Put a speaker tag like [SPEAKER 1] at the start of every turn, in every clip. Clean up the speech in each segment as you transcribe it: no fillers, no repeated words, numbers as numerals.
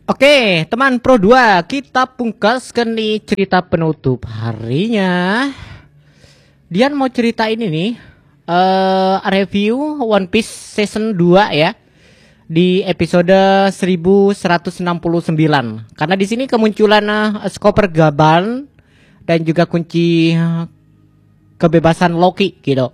[SPEAKER 1] Oke, teman Pro 2, kita pungkaskan nih cerita penutup harinya. Dian mau cerita ini nih, review One Piece Season 2 ya. Di episode 1169. Karena di sini kemunculan Chopper Gaban dan juga kunci kebebasan Loki gitu.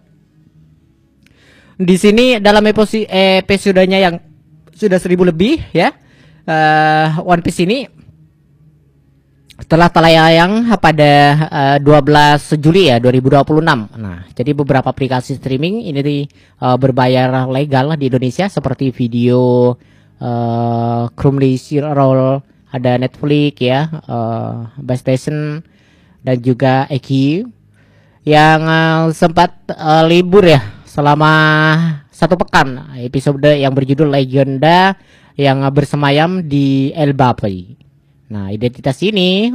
[SPEAKER 1] Di sini dalam episodenya yang sudah 1000 lebih ya. One Piece ini setelah tayang pada 12 Juli ya 2026. Nah, jadi beberapa aplikasi streaming ini berbayar legal di Indonesia seperti video, Crunchyroll, ada Netflix ya, PlayStation dan juga EQ yang sempat libur ya selama 1 pekan. Episode yang berjudul Legenda yang bersemayam di Elbapy. Nah, identitas ini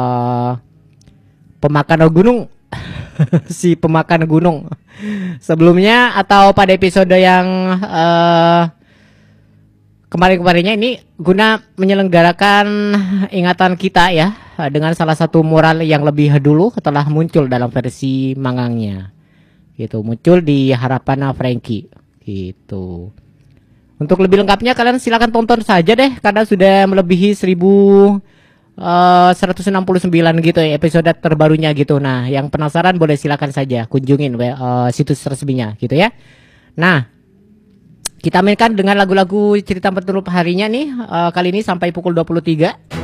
[SPEAKER 1] pemakan gunung. Si pemakan gunung. Sebelumnya atau pada episode yang kemarin-kemarinnya ini guna menyelenggarakan ingatan kita ya dengan salah satu mural yang lebih dulu telah muncul dalam versi mangangnya. Gitu, muncul di Harapan Franky gitu. Untuk lebih lengkapnya kalian silakan tonton saja deh karena sudah melebihi 1169 gitu ya episode terbarunya gitu. Nah, yang penasaran boleh silakan saja kunjungin situs resminya gitu ya. Nah, kita mainkan dengan lagu-lagu cerita penutup harinya nih kali ini sampai pukul 23.